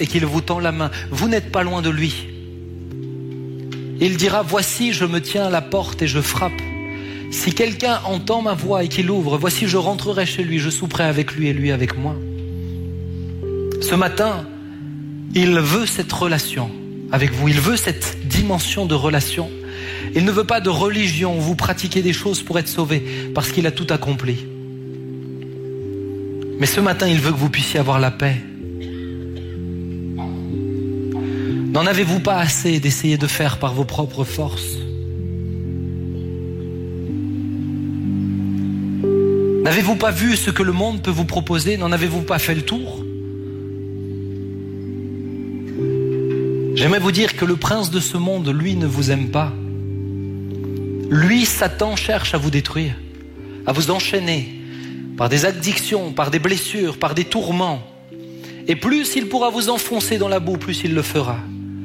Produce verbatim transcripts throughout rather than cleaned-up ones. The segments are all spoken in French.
et qu'il vous tend la main. Vous n'êtes pas loin de lui. Il dira, voici, je me tiens à la porte et je frappe. Si quelqu'un entend ma voix et qu'il ouvre, voici, je rentrerai chez lui, je souperai avec lui et lui avec moi. Ce matin, il veut cette relation avec vous. Il veut cette dimension de relation. Il ne veut pas de religion où vous pratiquez des choses pour être sauvé, parce qu'il a tout accompli. Mais ce matin, il veut que vous puissiez avoir la paix. N'en avez-vous pas assez d'essayer de faire par vos propres forces? N'avez-vous pas vu ce que le monde peut vous proposer? N'en avez-vous pas fait le tour? J'aimerais vous dire que le prince de ce monde, lui, ne vous aime pas. Lui, Satan, cherche à vous détruire, à vous enchaîner par des addictions, par des blessures, par des tourments. Et plus il pourra vous enfoncer dans la boue, plus il le fera.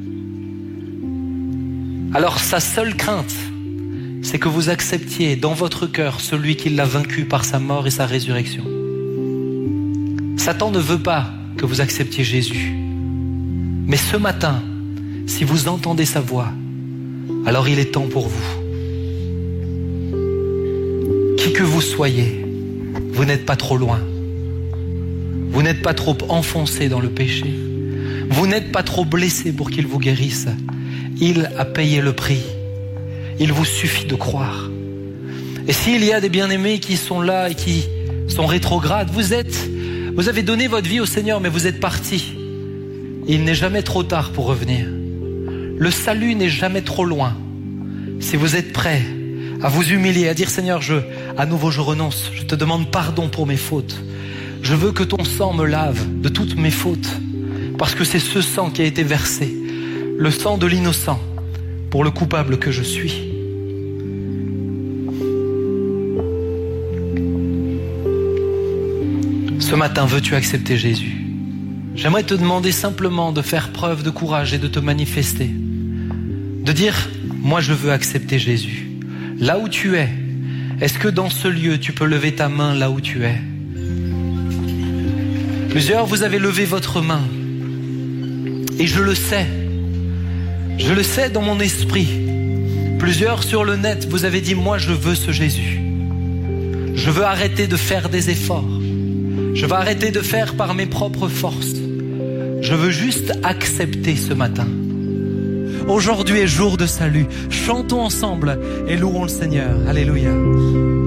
Alors sa seule crainte, c'est que vous acceptiez dans votre cœur celui qui l'a vaincu par sa mort et sa résurrection. Satan ne veut pas que vous acceptiez Jésus. Mais ce matin, si vous entendez sa voix, alors il est temps pour vous. Qui que vous soyez, vous n'êtes pas trop loin. Vous n'êtes pas trop enfoncé dans le péché. Vous n'êtes pas trop blessé pour qu'il vous guérisse. Il a payé le prix. Il vous suffit de croire. Et s'il y a des bien-aimés qui sont là et qui sont rétrogrades, vous êtes, vous avez donné votre vie au Seigneur, mais vous êtes partis. Il n'est jamais trop tard pour revenir. Le salut n'est jamais trop loin. Si vous êtes prêts à vous humilier, à dire Seigneur, je, à nouveau je renonce, je te demande pardon pour mes fautes. Je veux que ton sang me lave de toutes mes fautes, parce que c'est ce sang qui a été versé, le sang de l'innocent, pour le coupable que je suis. Ce matin, veux-tu accepter Jésus? J'aimerais te demander simplement de faire preuve de courage et de te manifester. De dire, moi je veux accepter Jésus. Là où tu es, est-ce que dans ce lieu, tu peux lever ta main là où tu es? Plusieurs, vous avez levé votre main. Et je le sais. Je le sais dans mon esprit. Plusieurs sur le net, vous avez dit, moi je veux ce Jésus. Je veux arrêter de faire des efforts. Je veux arrêter de faire par mes propres forces. Je veux juste accepter ce matin. Aujourd'hui est jour de salut. Chantons ensemble et louons le Seigneur. Alléluia.